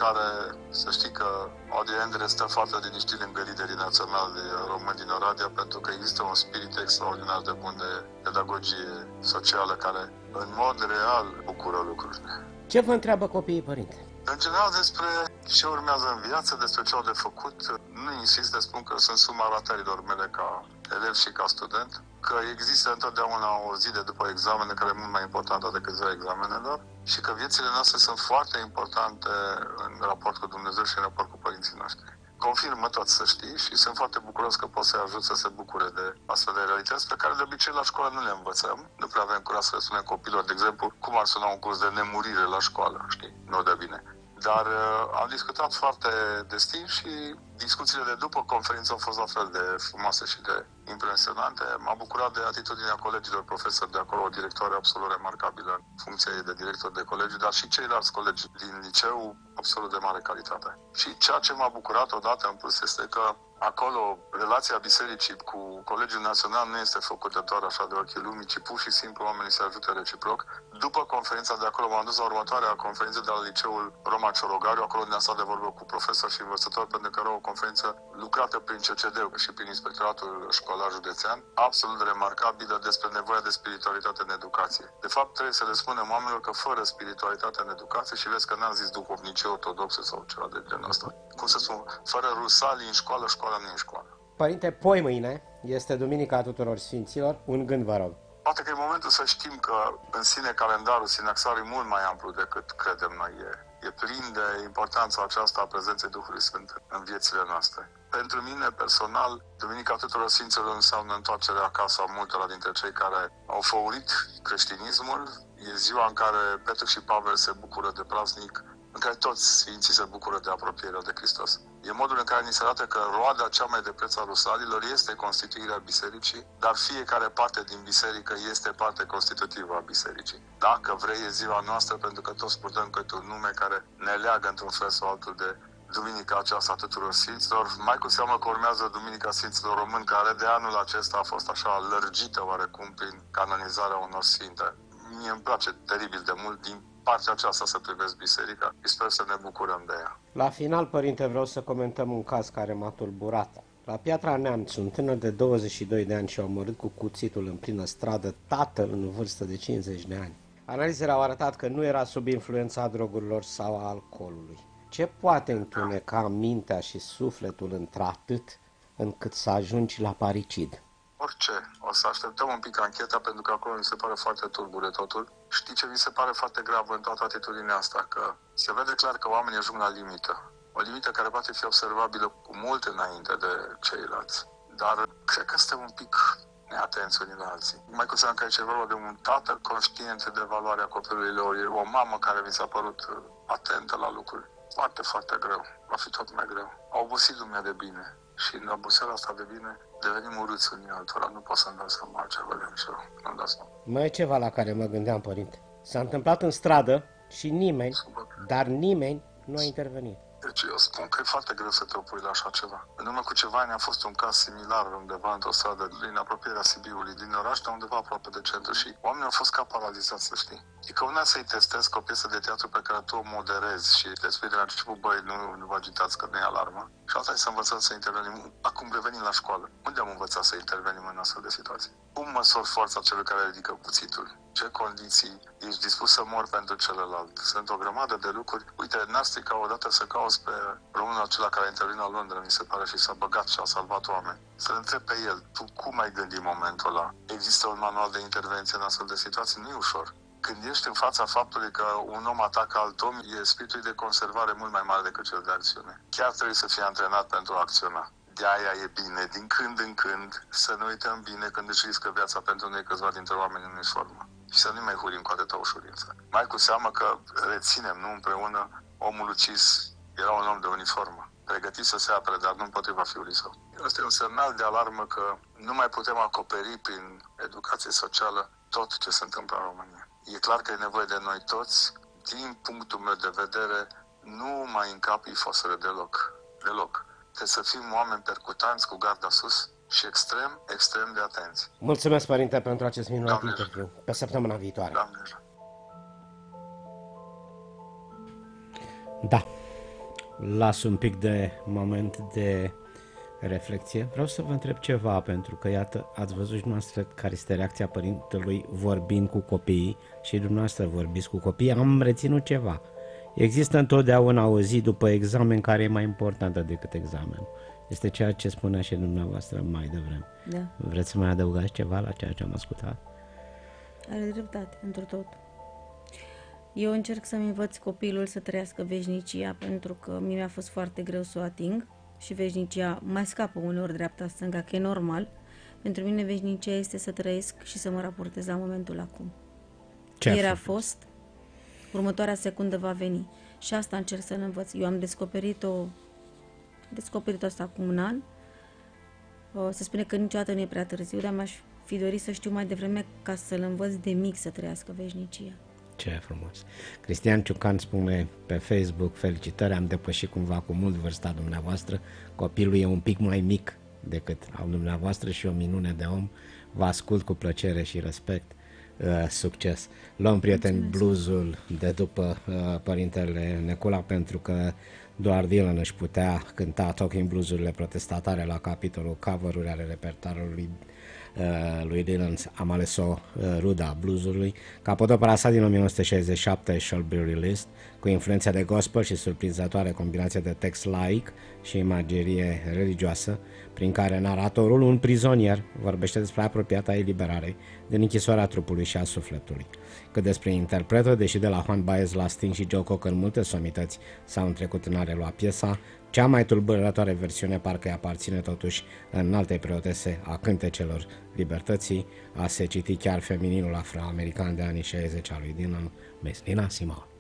care, să știi că Audiandre stă foarte liniștit lângă liderii naționali români din Oradea, pentru că există un spirit extraordinar de bun de pedagogie socială care, în mod real, bucură lucrurile. Ce vă întreabă copiii, părinte? În general, despre ce urmează în viață, despre ce au de făcut. Nu insist de spun că sunt suma ratărilor mele ca elev și ca student, că există întotdeauna o zi de după examene care e mult mai importantă decât ziua examenelor și că viețile noastre sunt foarte importante în raport cu Dumnezeu și în raport cu părinții noștri. Confirmă tot, să știi, și sunt foarte bucuros că pot să-i ajut să se bucure de astfel de realități pe care de obicei la școală nu le învățăm. Nu prea avem curaj să le spunem copilor, de exemplu, cum ar suna un curs de nemurire la școală, știi? Nu de bine. Dar am discutat foarte destin și discuțiile de după conferință au fost la fel de frumoase și de impresionante. M-a bucurat de atitudinea colegilor profesori de acolo, o directoare absolut remarcabilă în funcția ei de director de colegiu, dar și ceilalți colegi din liceu absolut de mare calitate. Și ceea ce m-a bucurat odată în plus este că acolo relația bisericii cu Colegiul Național nu este făcută doar așa de ochii lumii, ci pur și simplu oamenii se ajută reciproc. După conferința de acolo m-am dus la următoarea conferință de la liceul Roma Ciorogariu, acolo unde am stat de vorbă cu profesori și învățători, pentru că era o conferință lucrată prin CCD și prin Inspectoratul Școlar Județean, absolut remarcabilă despre nevoia de spiritualitate în educație. De fapt, trebuie să le spunem oamenilor că fără spiritualitate în educație, și vezi că n-am zis duhovnicie ortodoxe sau ceva de genul ăsta, cum să spun, fără rusalii în școală, școala nu e în școală. Părinte, poi mâine este Duminica tuturor Sfinților. Un gând, vă rog. Poate că e momentul să știm că în sine calendarul sinaxar e mult mai amplu decât credem noi. E plin de importanța aceasta a prezenței Duhului Sfânt în viețile noastre. Pentru mine, personal, Duminica tuturor Sfinților înseamnă întoarcerea acasă a multora dintre cei care au făurit creștinismul. E ziua în care Petru și Pavel se bucură de praznic, în care toți sfinții se bucură de apropierea de Hristos. E modul în care ni se arată că roada cea mai de preț a rusalilor este constituirea bisericii, dar fiecare parte din biserică este parte constitutivă a bisericii. Dacă vrei, e ziua noastră, pentru că toți purtăm câte un nume care ne leagă într-un fel sau altul de Duminica aceasta a tuturor Sfinților. Mai cu seamă că urmează Duminica Sfinților Români, care de anul acesta a fost așa lărgită oarecum prin canonizarea unor sfinte. Mie îmi place teribil de mult din partea aceasta să privesc biserica și sper să ne bucurăm de ea. La final, părinte, vreau să comentăm un caz care m-a tulburat. La Piatra Neamț, un tânăr de 22 de ani și-a omorât cu cuțitul în plină stradă tatăl în vârstă de 50 de ani. Analizele au arătat că nu era sub influența drogurilor sau a alcoolului. Ce poate întuneca mintea și sufletul într-atât încât să ajungi la parricid? Orice. O să așteptăm un pic ancheta, pentru că acolo mi se pare foarte tulbure totul. Știi ce mi se pare foarte grav în toată atitudinea asta? Că se vede clar că oamenii ajung la limită. O limită care poate fi observabilă cu mult înainte de ceilalți. Dar cred că suntem un pic neatenți unii la alții. Mai cu seamă că aici e vorba de un tată conștient de valoarea copilului lor. E o mamă care mi s-a părut atentă la lucruri. Foarte, foarte greu. Va fi tot mai greu. A obosit lumea de bine. Și în oboseala asta de bine devenim urâți unii altora. Nu pot să-mi dau seama altceva de nicio. Nu-mi dau seama. Mai e ceva la care mă gândeam, părinte. S-a întâmplat în stradă și nimeni, dar nimeni nu a intervenit. Deci eu spun că e foarte greu să te opui la așa ceva. În urmă cu ceva ani a fost un caz similar undeva într-o stradă din apropierea Sibiului, din oraș, dar undeva aproape de centru, și oamenii au fost ca paralizați, să știi. E că una să-i testezi cu o piesă de teatru pe care tu o moderezi și te spui de la început, băi, nu vă agitați că nu e alarmă. Și asta e să învățăm să intervenim. Acum revenim la școală. Unde am învățat să intervenim în astfel de situații? Cum măsori forța celui care ridică cuțitul? Ce condiții ești dispus să mori pentru celălalt? Sunt o grămadă de lucruri. Uite, n-ar strica odată să cauți pe românul acela care a intervenit la Londra, mi se pare, și s-a băgat și a salvat oameni. Să-l întrebi pe el, tu cum ai gândit momentul ăla? Există un manual de intervenție în astfel de situații? Nu e ușor. Când ești în fața faptului că un om atacă alt om, e spiritul de conservare mult mai mare decât cel de acțiune. Chiar trebuie să fie antrenat pentru a acționa. De aia e bine, din când în când, să ne uităm bine când își riscă viața pentru noi câțiva dintre oameni în uniformă. Și să nu mai hurim cu atâta ușurință. Mai cu seamă că reținem, nu împreună, omul ucis era un om de uniformă, pregătit să se apere, dar nu împotriva fiului său. Asta e un semnal de alarmă că nu mai putem acoperi prin educație socială tot ce se întâmplă în România. E clar că e nevoie de noi toți. Din punctul meu de vedere, nu mai încapii fosele deloc. Deloc. Trebuie să fim oameni percutanți, cu garda sus și extrem, extrem de atenți. Mulțumesc, părinte, pentru acest minunat interviu. Pe săptămâna viitoare. Doamne. Da. las un pic de moment de reflexie. Vreau să vă întreb ceva, pentru că, iată, ați văzut și dumneavoastră care este reacția părintelui vorbind cu copiii și dumneavoastră vorbiți cu copiii. Am reținut ceva. Există întotdeauna o zi după examen care e mai importantă decât examenul. Este ceea ce spunea și dumneavoastră mai devreme. Da. Vreți să mai adăugați ceva la ceea ce am ascultat? Are dreptate, într tot. Eu încerc să-mi învăț copilul să trăiască veșnicia, pentru că mi-a fost foarte greu să o ating și veșnicia mai scapă uneori dreapta-stânga, că e normal. Pentru mine veșnicia este să trăiesc și să mă raportez la momentul acum. Ieri a fost, următoarea secundă va veni. Și asta încerc să-l învăț. Eu am descoperit asta acum un an. Se spune că niciodată nu e prea târziu, dar m-aș fi dorit să știu mai devreme ca să-l învăț de mic să trăiască veșnicia. Ce frumos. Cristian Ciucan spune pe Facebook: felicitări, am depășit cumva cu mult vârsta dumneavoastră, copilul e un pic mai mic decât al dumneavoastră și o minune de om, vă ascult cu plăcere și respect. Succes. Luăm, prieteni, blues-ul de după părintele Necula, pentru că doar Dylan își putea cânta talking blues-urile protestatare la capitolul cover-uri ale repertoriului lui Dylan. Am ales-o ruda blues-ului. Capodopera sa din 1967, Shall Be Released, cu influențe de gospel și surprinzătoare combinație de text laic și imagerie religioasă, prin care naratorul, un prizonier, vorbește despre apropiata eliberare din închisoarea trupului și a sufletului. Cât despre interpretă, deși de la Juan Baez la Sting și Joe Cocker multe somități s-au întrecut în a relua piesa, cea mai tulburătoare versiune parcă îi aparține totuși în alte preotese a cântecelor libertății, a se citi chiar femininul afroamerican de anii 60 al lui Dylan, Miss Nina Simone.